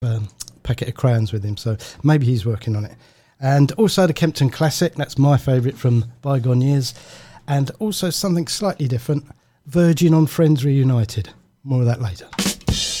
packet of crayons with him, so maybe he's working on it. And also the Kempton Classic, that's my favourite from bygone years. And also something slightly different, Virgin on Friends Reunited. More of that later.